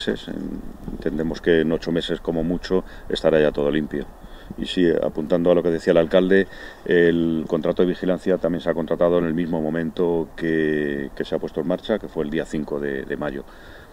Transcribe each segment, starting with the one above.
Entendemos que en 8 meses como mucho estará ya todo limpio. Y sí, apuntando a lo que decía el alcalde, el contrato de vigilancia también se ha contratado en el mismo momento que se ha puesto en marcha, que fue el día 5 de mayo.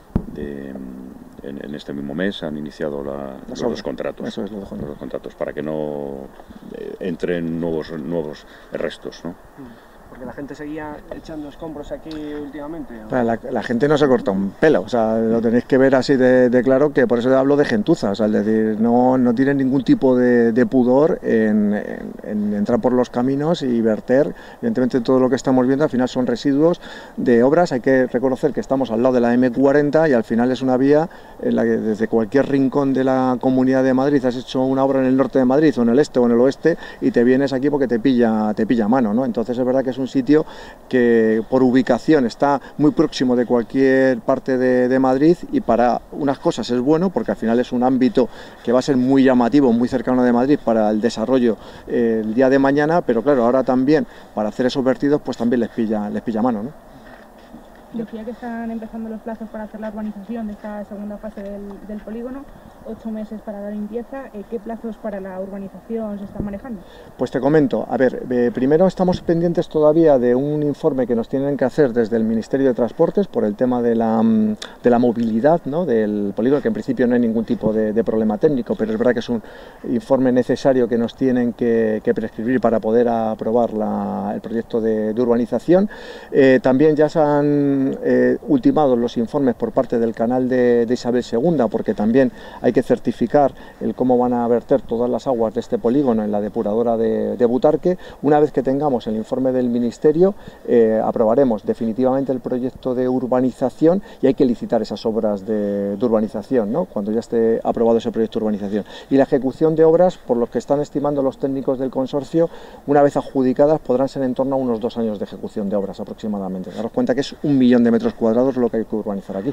En este mismo mes han iniciado los dos contratos. Eso es, los dos contratos, para que no entren nuevos restos, ¿no? Porque la gente seguía echando escombros aquí últimamente. La gente no se corta un pelo, o sea, lo tenéis que ver así de claro, que por eso hablo de gentuza, o sea, es decir, no tienen ningún tipo de pudor en entrar por los caminos y verter. Evidentemente todo lo que estamos viendo al final son residuos de obras. Hay que reconocer que estamos al lado de la M40 y al final es una vía en la que desde cualquier rincón de la Comunidad de Madrid has hecho una obra en el norte de Madrid o en el este o en el oeste y te vienes aquí porque te pilla a mano, ¿no? Entonces es verdad que es un sitio que por ubicación está muy próximo de cualquier parte de Madrid, y para unas cosas es bueno porque al final es un ámbito que va a ser muy llamativo, muy cercano de Madrid para el desarrollo el día de mañana, pero claro, ahora también para hacer esos vertidos pues también les pilla a mano, ¿no? Decía que están empezando los plazos para hacer la urbanización de esta segunda fase del polígono, 8 meses para la limpieza. ¿Qué plazos para la urbanización se están manejando? Pues te comento, a ver, primero estamos pendientes todavía de un informe que nos tienen que hacer desde el Ministerio de Transportes por el tema de la movilidad, ¿no?, del polígono, que en principio no hay ningún tipo de problema técnico, pero es verdad que es un informe necesario que nos tienen que prescribir para poder aprobar el proyecto de urbanización. También ya se han ultimados los informes por parte del canal de Isabel II, porque también hay que certificar el cómo van a verter todas las aguas de este polígono en la depuradora de Butarque. Una vez que tengamos el informe del Ministerio, aprobaremos definitivamente el proyecto de urbanización y hay que licitar esas obras de urbanización, ¿no?, cuando ya esté aprobado ese proyecto de urbanización. Y la ejecución de obras, por lo que están estimando los técnicos del consorcio, una vez adjudicadas podrán ser en torno a unos 2 años de ejecución de obras aproximadamente. Daros cuenta que es 1 millón de metros cuadrados lo que hay que urbanizar aquí.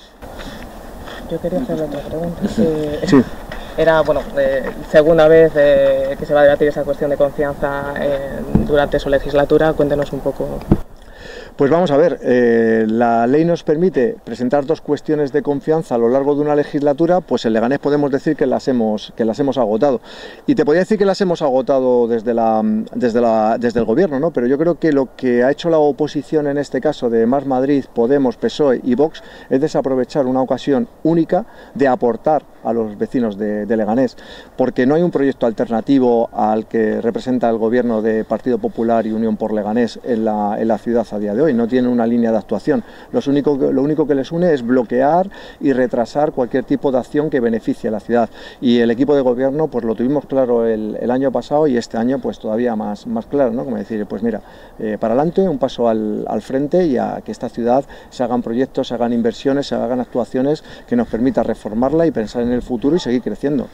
Yo quería hacerle otra pregunta. Sí. Era, bueno, segunda vez que se va a debatir esa cuestión de confianza durante su legislatura. Cuéntenos un poco. Pues vamos a ver, la ley nos permite presentar 2 cuestiones de confianza a lo largo de una legislatura. Pues en Leganés podemos decir que las hemos agotado. Y te podría decir que las hemos agotado desde el gobierno, ¿no? Pero yo creo que lo que ha hecho la oposición en este caso de Más Madrid, Podemos, PSOE y Vox es desaprovechar una ocasión única de aportar a los vecinos de Leganés, porque no hay un proyecto alternativo al que representa el gobierno de Partido Popular y Unión por Leganés en la ciudad a día de hoy. No tienen una línea de actuación. Lo único que les une es bloquear y retrasar cualquier tipo de acción que beneficie a la ciudad. Y el equipo de gobierno pues lo tuvimos claro el año pasado, y este año pues todavía más claro, ¿no? Como decir, pues mira, para adelante, un paso al frente, y a que esta ciudad se hagan proyectos, se hagan inversiones, se hagan actuaciones que nos permita reformarla y pensar en el futuro y seguir creciendo.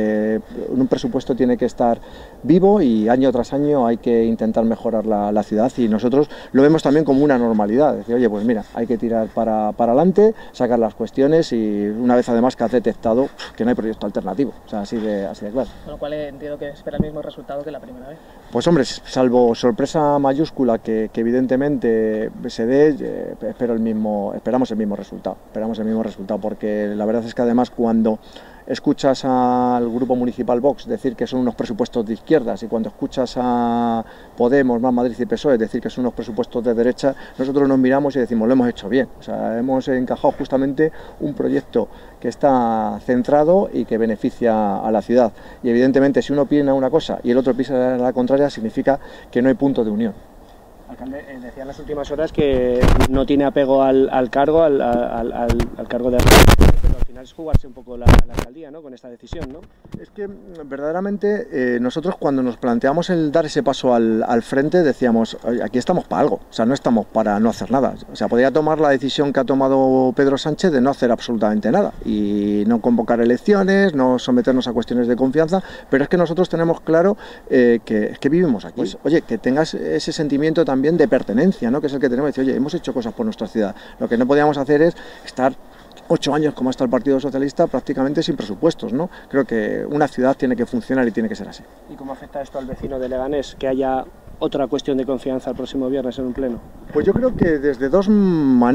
Un presupuesto tiene que estar vivo y año tras año hay que intentar mejorar la ciudad, y nosotros lo vemos también como una normalidad. Decir, oye, pues mira, hay que tirar para adelante, sacar las cuestiones, y una vez además que has detectado que no hay proyecto alternativo. O sea, así de claro. Con lo cual entiendo que espera el mismo resultado que la primera vez. Pues hombre, salvo sorpresa mayúscula que evidentemente se dé, esperamos el mismo resultado. Esperamos el mismo resultado, porque la verdad es que además cuando escuchas al grupo municipal Vox decir que son unos presupuestos de izquierdas, y cuando escuchas a Podemos, Más Madrid y PSOE decir que son unos presupuestos de derecha, nosotros nos miramos y decimos, lo hemos hecho bien. O sea, hemos encajado justamente un proyecto que está centrado y que beneficia a la ciudad. Y evidentemente, si uno opina una cosa y el otro piensa la contraria, significa que no hay punto de unión. Alcalde, decía en las últimas horas que no tiene apego al cargo, al cargo de alcalde, pero al final es jugarse un poco la alcaldía, ¿no?, con esta decisión, ¿no? Es que verdaderamente nosotros, cuando nos planteamos el dar ese paso al frente, decíamos, aquí estamos para algo, o sea, no estamos para no hacer nada. O sea, podría tomar la decisión que ha tomado Pedro Sánchez de no hacer absolutamente nada y no convocar elecciones, no someternos a cuestiones de confianza, pero es que nosotros tenemos claro que vivimos aquí. Pues, oye, que tengas ese sentimiento también de pertenencia, ¿no?, que es el que tenemos. Decir, oye, hemos hecho cosas por nuestra ciudad. Lo que no podíamos hacer es estar 8 años, como está el Partido Socialista, prácticamente sin presupuestos, ¿no? Creo que una ciudad tiene que funcionar y tiene que ser así. ¿Y cómo afecta esto al vecino de Leganés, que haya otra cuestión de confianza el próximo viernes en un pleno? Pues yo creo que desde 2 maneras.